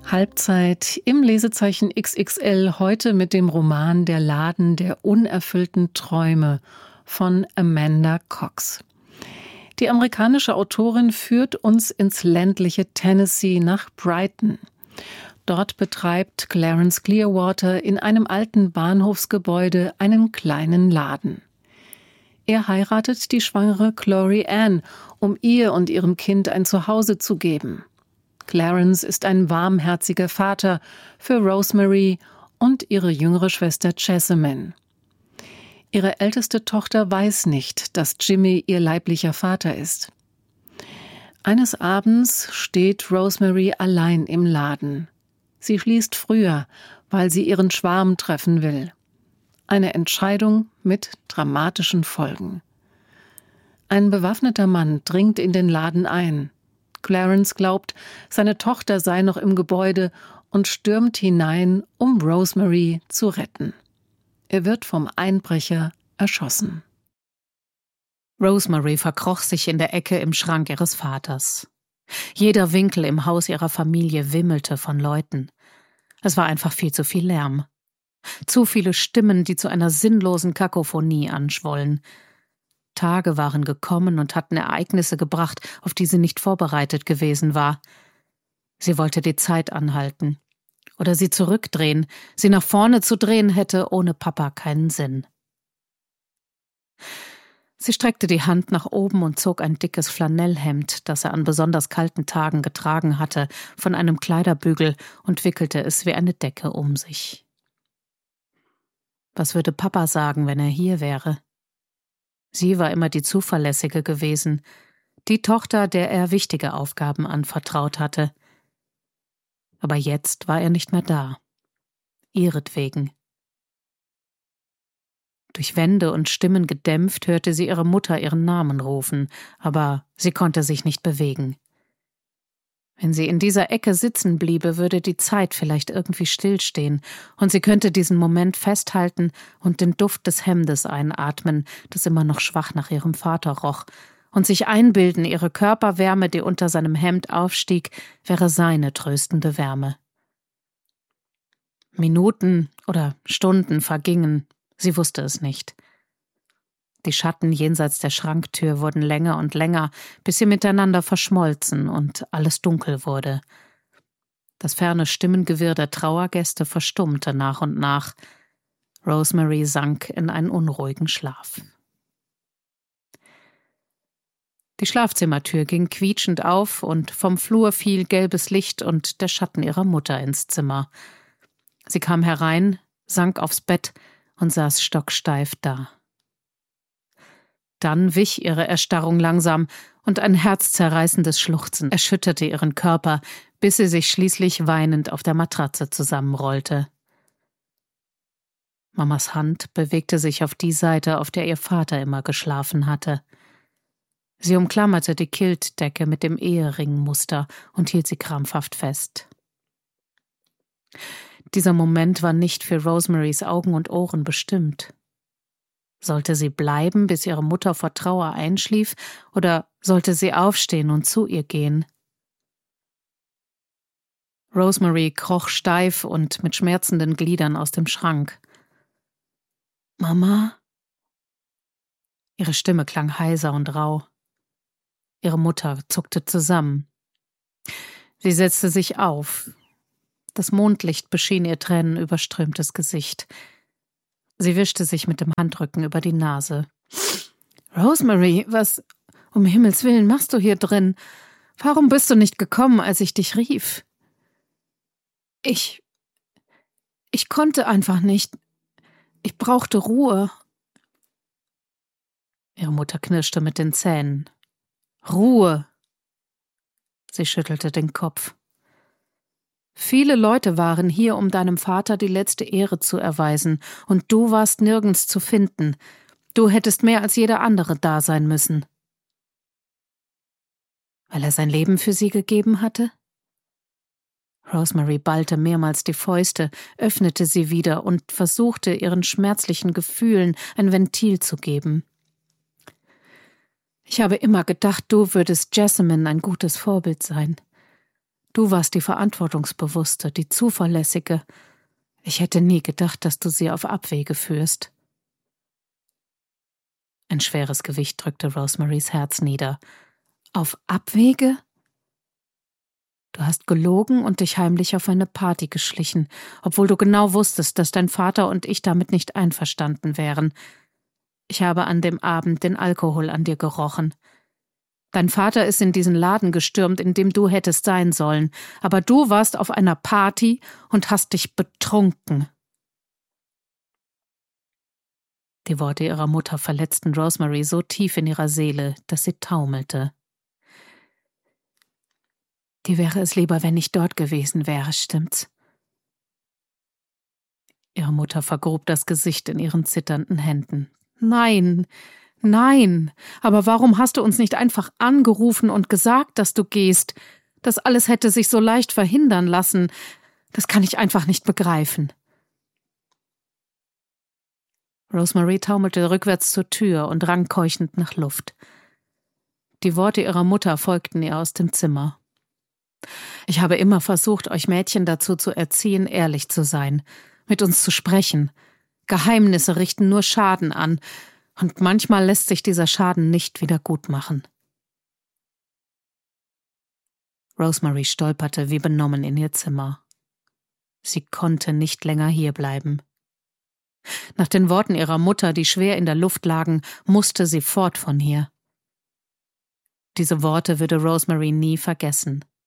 Halbzeit im Lesezeichen XXL, heute mit dem Roman Der Laden der unerfüllten Träume von Amanda Cox. Die amerikanische Autorin führt uns ins ländliche Tennessee nach Brighton. Dort betreibt Clarence Clearwater in einem alten Bahnhofsgebäude einen kleinen Laden. Er heiratet die schwangere Chloe Ann, um ihr und ihrem Kind ein Zuhause zu geben. Clarence ist ein warmherziger Vater für Rosemary und ihre jüngere Schwester Jessamine. Ihre älteste Tochter weiß nicht, dass Jimmy ihr leiblicher Vater ist. Eines Abends steht Rosemary allein im Laden. Sie schließt früher, weil sie ihren Schwarm treffen will. Eine Entscheidung mit dramatischen Folgen. Ein bewaffneter Mann dringt in den Laden ein. Clarence glaubt, seine Tochter sei noch im Gebäude und stürmt hinein, um Rosemary zu retten. Er wird vom Einbrecher erschossen. Rosemary verkroch sich in der Ecke im Schrank ihres Vaters. Jeder Winkel im Haus ihrer Familie wimmelte von Leuten. Es war einfach viel zu viel Lärm. Zu viele Stimmen, die zu einer sinnlosen Kakophonie anschwollen. Tage waren gekommen und hatten Ereignisse gebracht, auf die sie nicht vorbereitet gewesen war. Sie wollte die Zeit anhalten. Oder sie zurückdrehen. Sie nach vorne zu drehen hätte ohne Papa keinen Sinn. Sie streckte die Hand nach oben und zog ein dickes Flanellhemd, das er an besonders kalten Tagen getragen hatte, von einem Kleiderbügel und wickelte es wie eine Decke um sich. Was würde Papa sagen, wenn er hier wäre? Sie war immer die Zuverlässige gewesen, die Tochter, der er wichtige Aufgaben anvertraut hatte. Aber jetzt war er nicht mehr da. Ihretwegen. Durch Wände und Stimmen gedämpft hörte sie ihre Mutter ihren Namen rufen, aber sie konnte sich nicht bewegen. Wenn sie in dieser Ecke sitzen bliebe, würde die Zeit vielleicht irgendwie stillstehen und sie könnte diesen Moment festhalten und den Duft des Hemdes einatmen, das immer noch schwach nach ihrem Vater roch, und sich einbilden, ihre Körperwärme, die unter seinem Hemd aufstieg, wäre seine tröstende Wärme. Minuten oder Stunden vergingen, sie wusste es nicht. Die Schatten jenseits der Schranktür wurden länger und länger, bis sie miteinander verschmolzen und alles dunkel wurde. Das ferne Stimmengewirr der Trauergäste verstummte nach und nach. Rosemary sank in einen unruhigen Schlaf. Die Schlafzimmertür ging quietschend auf und vom Flur fiel gelbes Licht und der Schatten ihrer Mutter ins Zimmer. Sie kam herein, sank aufs Bett und saß stocksteif da. Dann wich ihre Erstarrung langsam und ein herzzerreißendes Schluchzen erschütterte ihren Körper, bis sie sich schließlich weinend auf der Matratze zusammenrollte. Mamas Hand bewegte sich auf die Seite, auf der ihr Vater immer geschlafen hatte. Sie umklammerte die Kiltdecke mit dem Eheringmuster und hielt sie krampfhaft fest. Dieser Moment war nicht für Rosemarys Augen und Ohren bestimmt. Sollte sie bleiben, bis ihre Mutter vor Trauer einschlief, oder sollte sie aufstehen und zu ihr gehen? Rosemary kroch steif und mit schmerzenden Gliedern aus dem Schrank. »Mama?« Ihre Stimme klang heiser und rau. Ihre Mutter zuckte zusammen. Sie setzte sich auf. Das Mondlicht beschien ihr tränenüberströmtes Gesicht. Sie wischte sich mit dem Handrücken über die Nase. »Rosemary, was um Himmels Willen machst du hier drin? Warum bist du nicht gekommen, als ich dich rief?« Ich konnte einfach nicht. Ich brauchte Ruhe.« Ihre Mutter knirschte mit den Zähnen. »Ruhe!« Sie schüttelte den Kopf. »Viele Leute waren hier, um deinem Vater die letzte Ehre zu erweisen, und du warst nirgends zu finden. Du hättest mehr als jeder andere da sein müssen.« »Weil er sein Leben für sie gegeben hatte?« Rosemary ballte mehrmals die Fäuste, öffnete sie wieder und versuchte, ihren schmerzlichen Gefühlen ein Ventil zu geben. »Ich habe immer gedacht, du würdest Jessamine ein gutes Vorbild sein. Du warst die Verantwortungsbewusste, die Zuverlässige. Ich hätte nie gedacht, dass du sie auf Abwege führst. Ein schweres Gewicht drückte Rosemarys Herz nieder. Auf Abwege? Du hast gelogen und dich heimlich auf eine Party geschlichen, obwohl du genau wusstest, dass dein Vater und ich damit nicht einverstanden wären. Ich habe an dem Abend den Alkohol an dir gerochen. Dein Vater ist in diesen Laden gestürmt, in dem du hättest sein sollen, aber du warst auf einer Party und hast dich betrunken. Die Worte ihrer Mutter verletzten Rosemary so tief in ihrer Seele, dass sie taumelte. Dir wäre es lieber, wenn ich dort gewesen wäre, stimmt's? Ihre Mutter vergrub das Gesicht in ihren zitternden Händen. Nein, nein, aber warum hast du uns nicht einfach angerufen und gesagt, dass du gehst? Das alles hätte sich so leicht verhindern lassen. Das kann ich einfach nicht begreifen. Rosemary taumelte rückwärts zur Tür und rang keuchend nach Luft. Die Worte ihrer Mutter folgten ihr aus dem Zimmer. Ich habe immer versucht, euch Mädchen dazu zu erziehen, ehrlich zu sein, mit uns zu sprechen. Geheimnisse richten nur Schaden an, und manchmal lässt sich dieser Schaden nicht wieder gutmachen. Rosemary stolperte wie benommen in ihr Zimmer. Sie konnte nicht länger hierbleiben. Nach den Worten ihrer Mutter, die schwer in der Luft lagen, musste sie fort von hier. Diese Worte würde Rosemary nie vergessen.